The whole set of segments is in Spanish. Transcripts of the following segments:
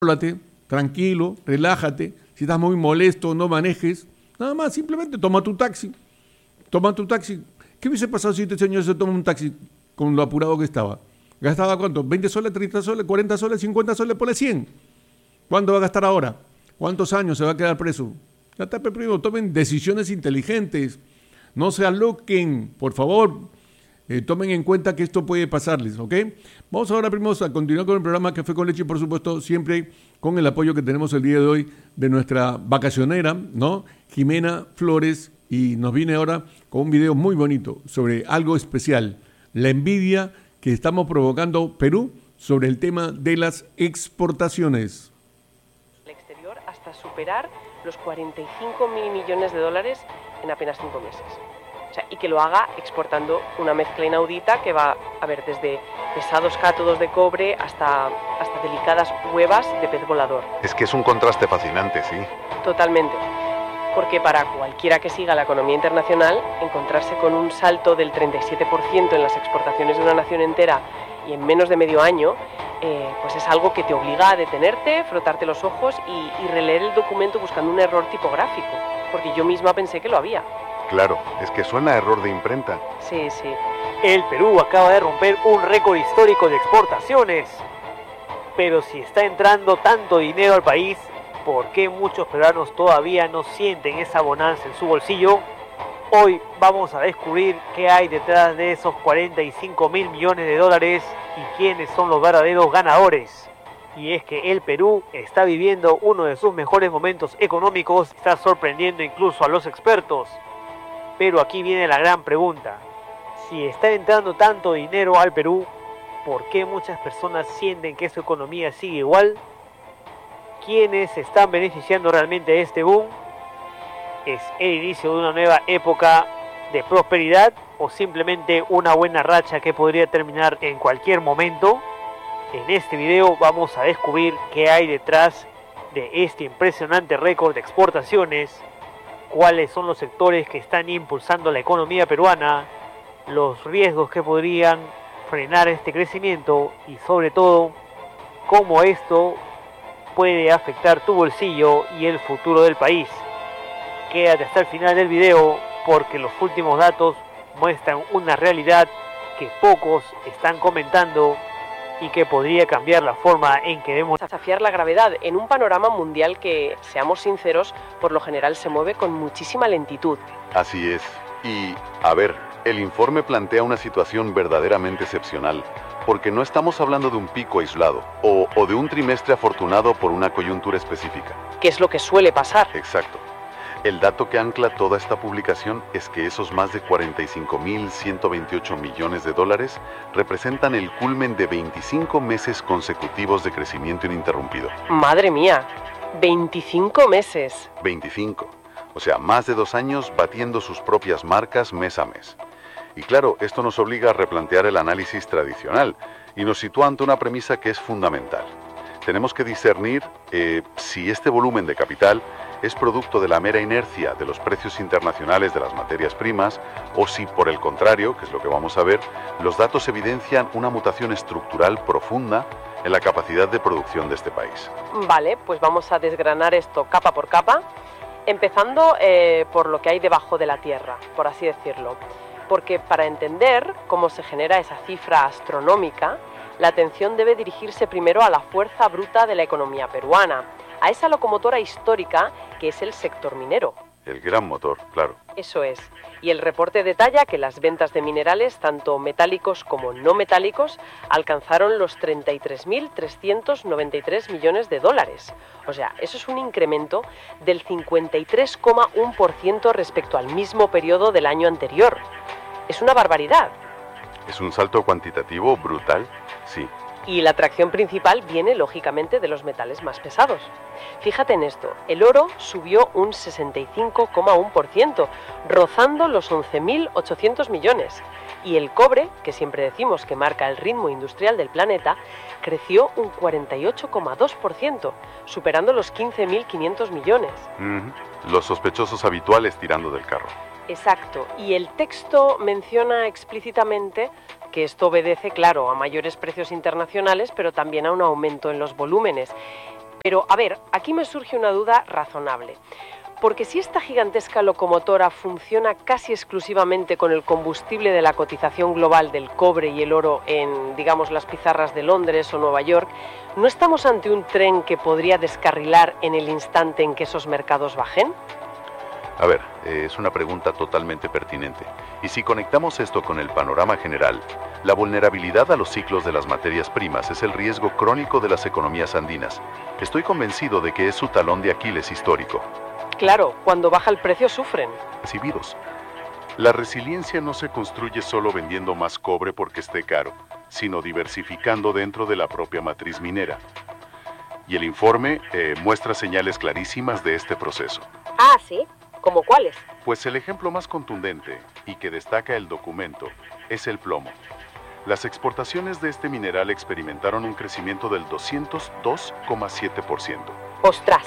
Contrólate, tranquilo, relájate. Si estás muy molesto, no manejes. Nada más, simplemente toma tu taxi. Toma tu taxi. ¿Qué hubiese pasado si este señor se toma un taxi con lo apurado que estaba? ¿Gastaba cuánto? ¿20 soles, 30 soles, 40 soles, 50 soles? Ponle 100. ¿Cuánto va a gastar ahora? ¿Cuántos años se va a quedar preso? Ya está, primo, tomen decisiones inteligentes. No se aloquen, por favor. Tomen en cuenta que esto puede pasarles, ¿ok? Vamos ahora, primos, a continuar con el programa Café con Leche y, por supuesto, siempre con el apoyo que tenemos el día de hoy de nuestra vacacionera, ¿no? Jimena Flores, y nos viene ahora con un video muy bonito sobre algo especial, la envidia que estamos provocando Perú sobre el tema de las exportaciones. El exterior hasta superar los 45 mil millones de dólares en apenas 5 meses. O sea, y que lo haga exportando una mezcla inaudita que va a ver desde pesados cátodos de cobre hasta delicadas huevas de pez volador. Es que es un contraste fascinante, sí. Totalmente. Porque para cualquiera que siga la economía internacional, encontrarse con un salto del 37% en las exportaciones de una nación entera y en menos de medio año, pues es algo que te obliga a detenerte, frotarte los ojos y releer el documento buscando un error tipográfico. Porque yo misma pensé que lo había. Claro, es que suena a error de imprenta. Sí, sí. El Perú acaba de romper un récord histórico de exportaciones. Pero si está entrando tanto dinero al país, ¿por qué muchos peruanos todavía no sienten esa bonanza en su bolsillo? Hoy vamos a descubrir qué hay detrás de esos 45 mil millones de dólares y quiénes son los verdaderos ganadores. Y es que el Perú está viviendo uno de sus mejores momentos económicos, está sorprendiendo incluso a los expertos. Pero aquí viene la gran pregunta. Si está entrando tanto dinero al Perú, ¿por qué muchas personas sienten que su economía sigue igual? ¿Quiénes se están beneficiando realmente de este boom? ¿Es el inicio de una nueva época de prosperidad o simplemente una buena racha que podría terminar en cualquier momento? En este video vamos a descubrir qué hay detrás de este impresionante récord de exportaciones, cuáles son los sectores que están impulsando la economía peruana, los riesgos que podrían frenar este crecimiento y sobre todo cómo esto puede afectar tu bolsillo y el futuro del país. Quédate hasta el final del video porque los últimos datos muestran una realidad que pocos están comentando y que podría cambiar la forma en que vemos. Desafiar la gravedad en un panorama mundial que, seamos sinceros, por lo general se mueve con muchísima lentitud. Así es. Y, a ver, el informe plantea una situación verdaderamente excepcional, porque no estamos hablando de un pico aislado o de un trimestre afortunado por una coyuntura específica. ¿Qué es lo que suele pasar? Exacto. El dato que ancla toda esta publicación es que esos más de 45.128 millones de dólares representan el culmen de 25 meses consecutivos de crecimiento ininterrumpido. ¡Madre mía! 25 meses. 25. O sea, más de 2 años batiendo sus propias marcas mes a mes. Y claro, esto nos obliga a replantear el análisis tradicional y nos sitúa ante una premisa que es fundamental. Tenemos que discernir si este volumen de capital es producto de la mera inercia de los precios internacionales de las materias primas o si, por el contrario, que es lo que vamos a ver, los datos evidencian una mutación estructural profunda en la capacidad de producción de este país. Vale, pues vamos a desgranar esto capa por capa, empezando por lo que hay debajo de la tierra, por así decirlo. Porque para entender cómo se genera esa cifra astronómica, la atención debe dirigirse primero a la fuerza bruta de la economía peruana, a esa locomotora histórica que es el sector minero. El gran motor, claro. Eso es. Y el reporte detalla que las ventas de minerales, tanto metálicos como no metálicos, alcanzaron los 33.393 millones de dólares. O sea, eso es un incremento del 53,1% respecto al mismo periodo del año anterior. Es una barbaridad. ¿Es un salto cuantitativo brutal? Sí. Y la atracción principal viene, lógicamente, de los metales más pesados. Fíjate en esto, el oro subió un 65,1%, rozando los 11.800 millones. Y el cobre, que siempre decimos que marca el ritmo industrial del planeta, creció un 48,2%, superando los 15.500 millones. Los sospechosos habituales tirando del carro. Exacto, y el texto menciona explícitamente que esto obedece, claro, a mayores precios internacionales, pero también a un aumento en los volúmenes. Pero, a ver, aquí me surge una duda razonable. Porque si esta gigantesca locomotora funciona casi exclusivamente con el combustible de la cotización global del cobre y el oro en, digamos, las pizarras de Londres o Nueva York, ¿no estamos ante un tren que podría descarrilar en el instante en que esos mercados bajen? A ver, es una pregunta totalmente pertinente. Y si conectamos esto con el panorama general, la vulnerabilidad a los ciclos de las materias primas es el riesgo crónico de las economías andinas. Estoy convencido de que es su talón de Aquiles histórico. Claro, cuando baja el precio sufren. Recibidos. La resiliencia no se construye solo vendiendo más cobre porque esté caro, sino diversificando dentro de la propia matriz minera. Y el informe muestra señales clarísimas de este proceso. Ah, ¿sí? ¿Cómo cuáles? Pues el ejemplo más contundente, y que destaca el documento, es el plomo. Las exportaciones de este mineral experimentaron un crecimiento del 202,7%. ¡Ostras!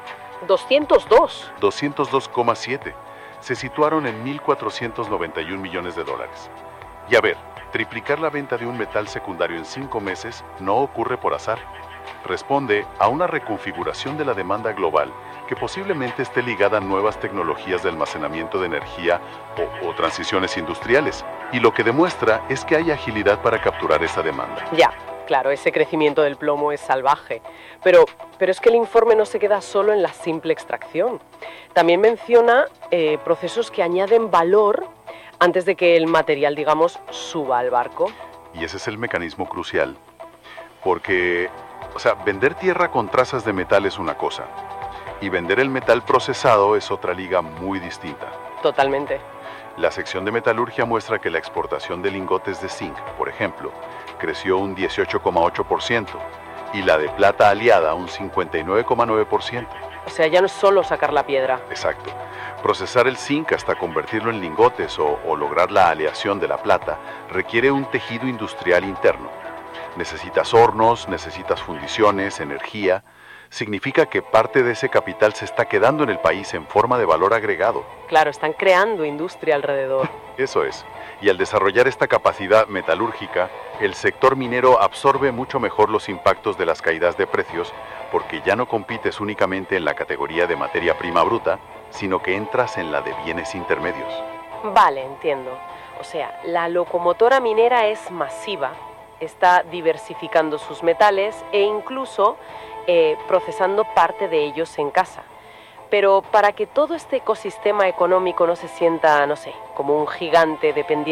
¡202! 202,7. Se situaron en 1.491 millones de dólares. Y a ver, triplicar la venta de un metal secundario en 5 meses no ocurre por azar. Responde a una reconfiguración de la demanda global que posiblemente esté ligada a nuevas tecnologías de almacenamiento de energía o transiciones industriales. Y lo que demuestra es que hay agilidad para capturar esa demanda. Ya, claro, ese crecimiento del plomo es salvaje. Pero es que el informe no se queda solo en la simple extracción. También menciona procesos que añaden valor antes de que el material, digamos, suba al barco. Y ese es el mecanismo crucial. Porque, vender tierra con trazas de metal es una cosa. Y vender el metal procesado es otra liga muy distinta. Totalmente. La sección de metalurgia muestra que la exportación de lingotes de zinc, por ejemplo, creció un 18,8% y la de plata aliada un 59,9%. O sea, ya no es solo sacar la piedra. Exacto. Procesar el zinc hasta convertirlo en lingotes o lograr la aleación de la plata requiere un tejido industrial interno. Necesitas hornos, necesitas fundiciones, energía. Significa que parte de ese capital se está quedando en el país en forma de valor agregado. Claro, están creando industria alrededor. Eso es. Y al desarrollar esta capacidad metalúrgica, el sector minero absorbe mucho mejor los impactos de las caídas de precios, porque ya no compites únicamente en la categoría de materia prima bruta, sino que entras en la de bienes intermedios. Vale, entiendo. O sea, la locomotora minera es masiva, está diversificando sus metales e incluso procesando parte de ellos en casa. Pero para que todo este ecosistema económico no se sienta, no sé, como un gigante dependiente